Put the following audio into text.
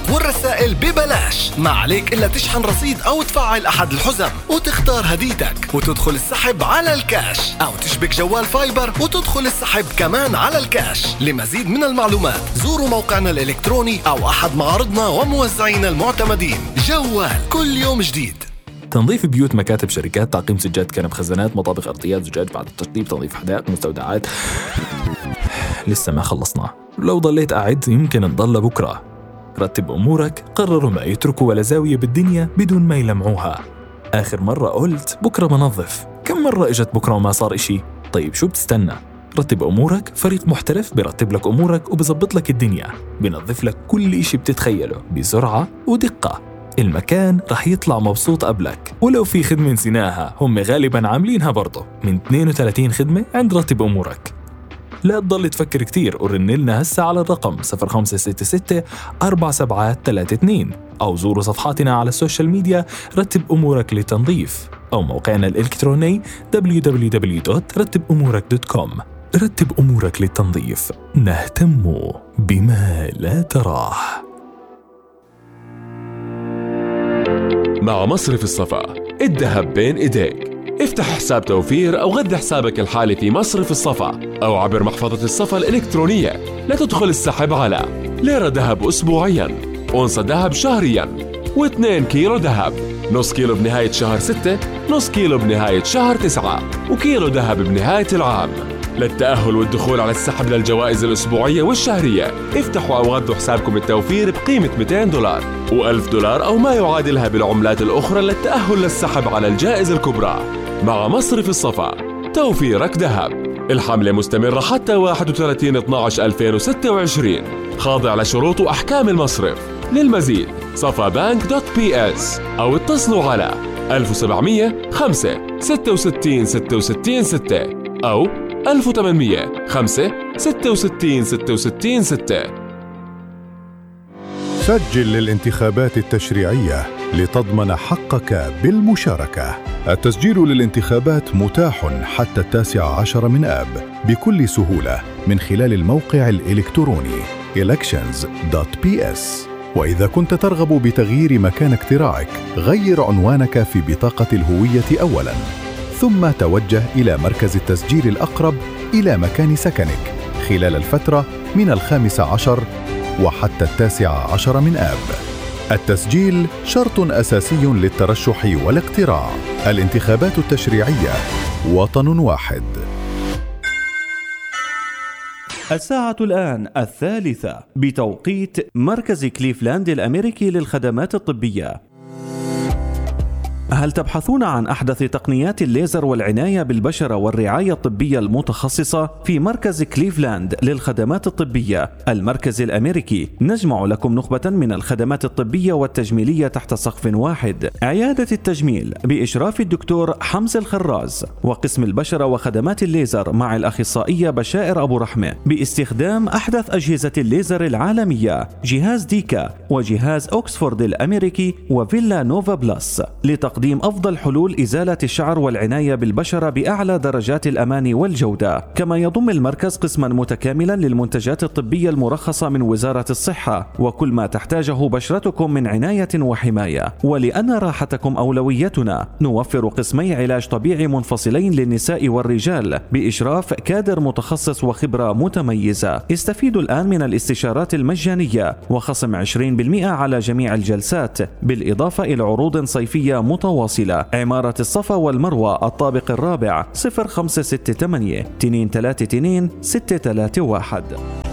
والرسائل ببلاش. ما عليك إلا تشحن رصيد أو تفعل أحد الحزم وتختار هديتك وتدخل السحب على الكاش، أو تشبك جوال فايبر وتدخل السحب كمان على الكاش. لمزيد من المعلومات زوروا موقعنا الإلكتروني أو أحد معارضنا وموزعينا المعتمدين. جوال، كل يوم جديد. تنظيف بيوت، مكاتب، شركات، تعقيم سجاد كنب، خزانات، مطابخ، أرضيات، زجاج بعد التشطيب، تنظيف حدائق، مستودعات. لسه ما خلصنا، لو ضليت قاعد يمكن نضل بكرة. رتب أمورك، قرروا ما يتركوا ولا زاوية بالدنيا بدون ما يلمعوها. آخر مرة قلت بكرة بنظف، كم مرة إجت بكرة وما صار إشي؟ طيب شو بتستنى؟ رتب أمورك، فريق محترف برتب لك أمورك وبزبط لك الدنيا، بنظف لك كل إشي بتتخيله بسرعة ودقة. المكان رح يطلع مبسوط قبلك، ولو في خدمة نسيناها هم غالباً عاملينها برضه من 32 خدمة عند رتب أمورك. لا تضل تفكر كتير ورن لنا هسه على الرقم 0566-4732 أو زوروا صفحاتنا على السوشيال ميديا رتب أمورك للتنظيف أو موقعنا الإلكتروني www.rattibumurek.com. رتب أمورك للتنظيف، نهتم بما لا تراه. مع مصرف الصفا، الذهب بين إيديك. افتح حساب توفير أو غذي حسابك الحالي في مصرف الصفا أو عبر محفظة الصفا الإلكترونية لتدخل السحب على ليرة ذهب أسبوعياً، أونصة ذهب شهرياً، و2 كيلو ذهب، نص كيلو بنهاية شهر 6، نص كيلو بنهاية شهر 9، وكيلو ذهب بنهاية العام. للتأهل والدخول على السحب للجوائز الأسبوعية والشهرية افتحوا أو غذوا حسابكم التوفير بقيمة $200 و$1000 أو ما يعادلها بالعملات الأخرى للتأهل للسحب على الجائزة الكبرى. مع مصرف الصفا، توفيرك ذهب. الحملة مستمرة حتى 31/12/2026، خاضع لشروط وأحكام المصرف. للمزيد safabank.ps أو اتصلوا على 1700 5 66 66 6 أو 1800 5 66 66 6. سجل للانتخابات التشريعية لتضمن حقك بالمشاركة. التسجيل للانتخابات متاح حتى 19 من آب بكل سهولة من خلال الموقع الإلكتروني elections.ps. وإذا كنت ترغب بتغيير مكان اقتراعك، غير عنوانك في بطاقة الهوية أولاً، ثم توجه إلى مركز التسجيل الأقرب إلى مكان سكنك خلال الفترة من 15 وحتى 19 من آب. التسجيل شرط أساسي للترشح والاقتراع. الانتخابات التشريعية، وطن واحد. الساعة الآن 3 بتوقيت مركز كليفلاند الأمريكي للخدمات الطبية. هل تبحثون عن أحدث تقنيات الليزر والعناية بالبشرة والرعاية الطبية المتخصصة؟ في مركز كليفلاند للخدمات الطبية المركز الأمريكي نجمع لكم نخبة من الخدمات الطبية والتجميلية تحت سقف واحد. عيادة التجميل بإشراف الدكتور حمزة الخراز، وقسم البشرة وخدمات الليزر مع الأخصائية بشائر أبو رحمة باستخدام أحدث أجهزة الليزر العالمية، جهاز ديكا وجهاز أوكسفورد الأمريكي وفيلا نوفا بلس، لتقديم أفضل حلول إزالة الشعر والعناية بالبشرة بأعلى درجات الأمان والجودة. كما يضم المركز قسما متكاملا للمنتجات الطبية المرخصة من وزارة الصحة وكل ما تحتاجه بشرتكم من عناية وحماية. ولأن راحتكم أولويتنا، نوفر قسمي علاج طبيعي منفصلين للنساء والرجال بإشراف كادر متخصص وخبرة متميزة. استفيدوا الآن من الاستشارات المجانية وخصم 20% على جميع الجلسات، بالإضافة إلى عروض صيفية متواصلة. عمارة الصفا والمروة، الطابق الرابع، 0568 232 631.